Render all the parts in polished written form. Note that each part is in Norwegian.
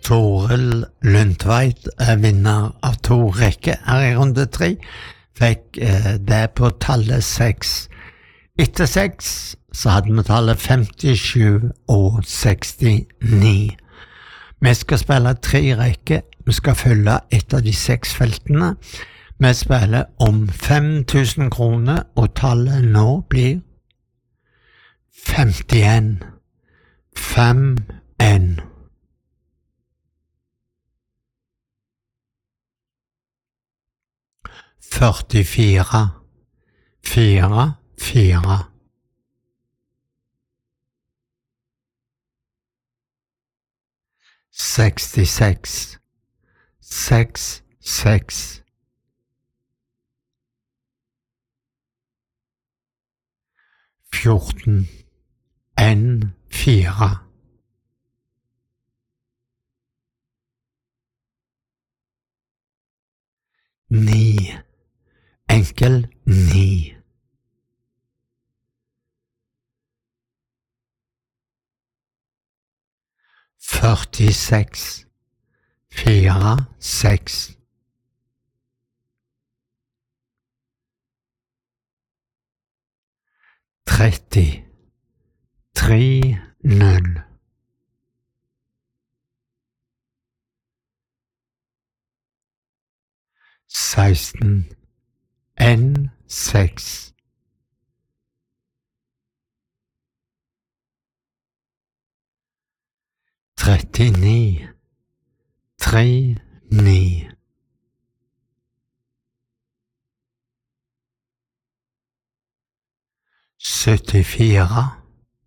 Toril Lundtveit er vinner av 2 rekker her i runde 3. Fikk det på tallet 6. Etter 6 så hadde vi tallet 57 og 69. Vi skal spille 3 rekker. Vi skal følge et av de 6 feltene. Vi spiller om 5.000 kroner, og tallet nå blir 51. 5-1. 44. 4-4. 66. 6-6. 14. 1-4. 9. Enkel 9. 46. 4-6. 30. 3-0. 16. 1-6. 39. 3-9. 74.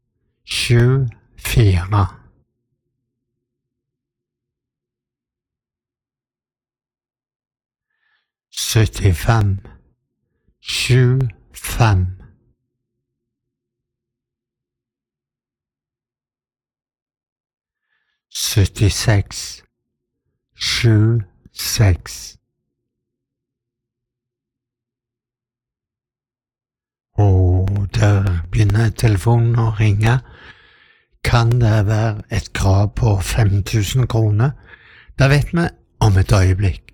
7-4. 75. 7-5. 76. 7-6. Og der begynner telefonen å ringe. Kan det være et krav på 5.000 kroner? Det vet vi om et øyeblikk.